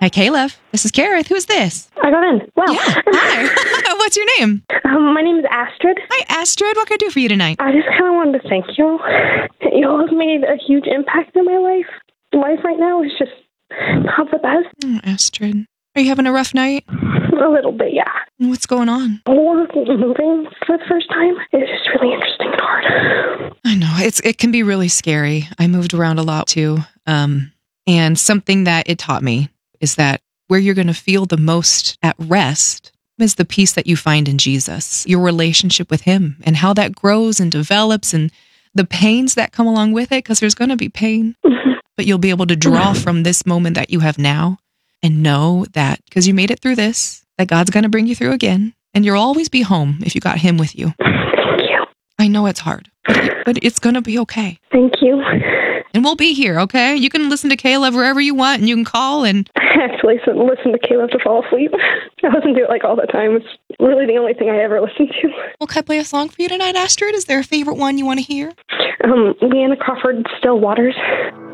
Hi, Caleb. This is Kareth. Who is this? I got in. Wow. Yeah. Hi. What's your name? My name is Astrid. Hi, Astrid. What can I do for you tonight? I just kind of wanted to thank you. You all have made a huge impact in my life. Life right now is just not the best. Oh, Astrid. Are you having a rough night? A little bit, yeah. What's going on? Moving for the first time is just really interesting and hard. I know. It can be really scary. I moved around a lot too. And something that it taught me is that where you're going to feel the most at rest is the peace that you find in Jesus, your relationship with him, and how that grows and develops, and the pains that come along with it, because there's going to be pain, but you'll be able to draw from this moment that you have now and know that because you made it through this, that God's going to bring you through again, and you'll always be home if you got him with you. Thank you. I know it's hard, but it's going to be okay. Thank you. And we'll be here, okay? You can listen to Caleb wherever you want, and you can call and... I actually listen to Caleb to fall asleep. I listen to it like all the time. It's really the only thing I ever listen to. Well, can I play a song for you tonight, Astrid? Is there a favorite one you want to hear? Leanna Crawford, Still Waters.